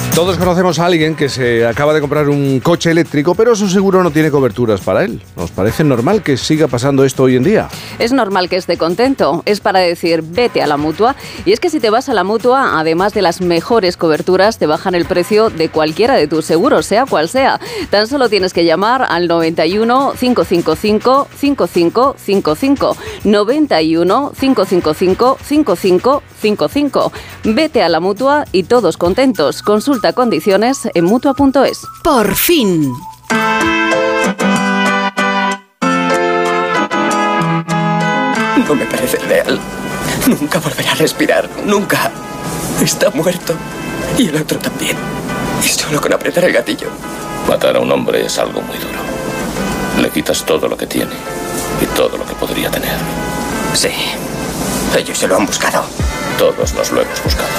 Todos conocemos a alguien que se acaba de comprar un coche eléctrico, pero su seguro no tiene coberturas para él. ¿Nos parece normal que siga pasando esto hoy en día? Es normal que esté contento. Es para decir, vete a la Mutua. Y es que si te vas a la Mutua, además de las mejores coberturas, te bajan el precio de cualquiera de tus seguros, sea cual sea. Tan solo tienes que llamar al 91 555 5555. 91 555 5555. Vete a la Mutua y todos contentos. Consulta condiciones en Mutua.es. Por fin. No me parece real. Nunca volverá a respirar. Nunca. Está muerto. Y el otro también. Y solo con apretar el gatillo. Matar a un hombre es algo muy duro. Le quitas todo lo que tiene y todo lo que podría tener. Sí. Ellos se lo han buscado. Todos nos lo hemos buscado.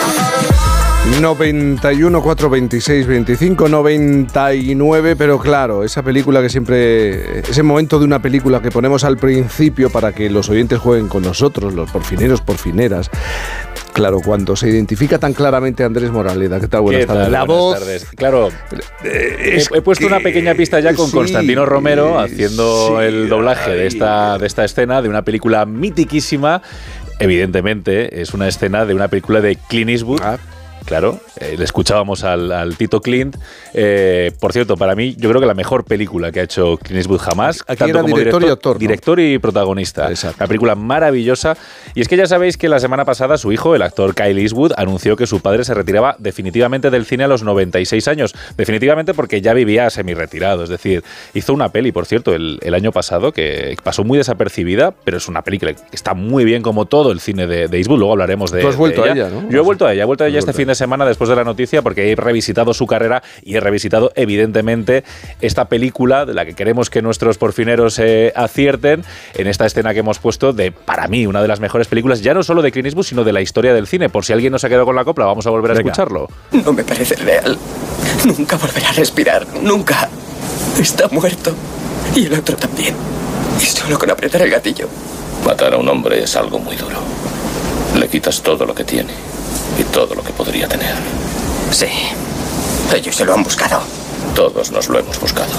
91 426 25 99, pero claro, esa película que siempre, ese momento de una película que ponemos al principio para que los oyentes jueguen con nosotros, los porfineros, porfineras. Claro, cuando se identifica tan claramente a Andrés Moraleda. ¿Qué tal? Buenas tardes. La voz. Tardes. Claro, he puesto una pequeña pista ya con Constantino Romero haciendo el doblaje de esta escena de una película mitiquísima. Evidentemente, es una escena de una película de Clint Eastwood. Claro, le escuchábamos al Tito Clint. Por cierto, para mí, yo creo que la mejor película que ha hecho Clint Eastwood jamás. Aquí tanto era como director y autor, ¿no? Director y protagonista. Exacto. Una película maravillosa. Y es que ya sabéis que la semana pasada su hijo, el actor Kyle Eastwood, anunció que su padre se retiraba definitivamente del cine a los 96 años. Definitivamente porque ya vivía semi-retirado. Es decir, hizo una peli, por cierto, el año pasado, que pasó muy desapercibida, pero es una película que está muy bien como todo el cine de Eastwood. Luego hablaremos de ella. Tú has vuelto a ella, ¿no? Yo he vuelto a ella este fin de semana después de la noticia, porque he revisitado su carrera y he revisitado evidentemente esta película de la que queremos que nuestros porfineros acierten en esta escena que hemos puesto de, para mí, una de las mejores películas, ya no solo de Clint Eastwood, sino de la historia del cine. Por si alguien no se ha quedado con la copla, vamos a volver a escucharlo. No me parece real. Nunca volverá a respirar. Nunca. Está muerto. Y el otro también. Y solo con apretar el gatillo. Matar a un hombre es algo muy duro. Le quitas todo lo que tiene y todo lo que podría tener. Sí. Ellos se lo han buscado. Todos nos lo hemos buscado.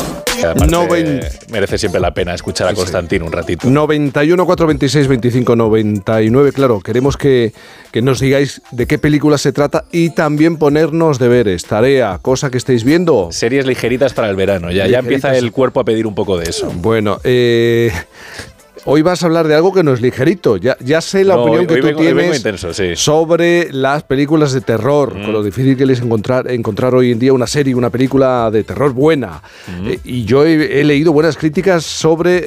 Merece siempre la pena escuchar a Constantino un ratito. 91 426 25 99. Claro, queremos que nos digáis de qué película se trata y también ponernos deberes, tarea, cosa que estéis viendo. Series ligeritas para el verano. Ya empieza el cuerpo a pedir un poco de eso. Bueno, hoy vas a hablar de algo que no es ligerito. Ya sé la opinión que tú tienes intenso, sí, sobre las películas de terror, con lo difícil que es encontrar hoy en día una serie, una película de terror buena. Y yo he leído buenas críticas sobre